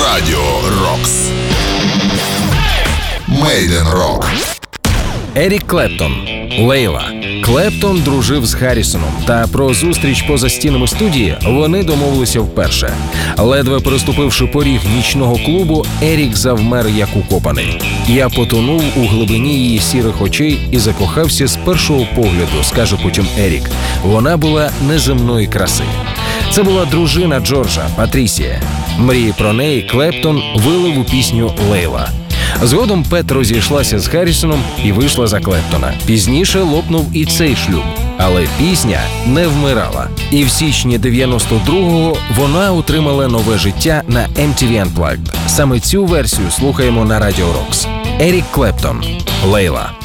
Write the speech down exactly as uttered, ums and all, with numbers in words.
Радіо Рокс. Мейден Рок. Ерік Клептон. Лейла. Клептон дружив з Гаррісоном, та про зустріч поза стінами студії вони домовилися вперше. Ледве переступивши поріг нічного клубу, Ерік завмер як укопаний. «Я потонув у глибині її сірих очей і закохався з першого погляду», скаже потім Ерік. Вона була неземної краси. Це була дружина Джорджа, Патрісія. Мрії про неї Клептон вилив у пісню «Лейла». Згодом Пет розійшлася з Гаррісоном і вийшла за Клептона. Пізніше лопнув і цей шлюб. Але пісня не вмирала. І в січні дев'яносто другого вона отримала нове життя на ем ті ві Unplugged. Саме цю версію слухаємо на Радіо Рокс. Ерік Клептон. «Лейла».